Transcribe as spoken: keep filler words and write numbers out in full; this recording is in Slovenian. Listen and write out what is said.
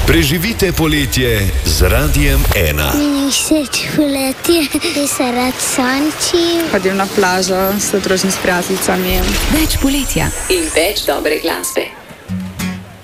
Preživite poletje z Radiem ena. Meni všeč poletje, ki se rad sonči. Hodim na plažo s družnimi prijateljicami. Več poletja in več dobre glasbe.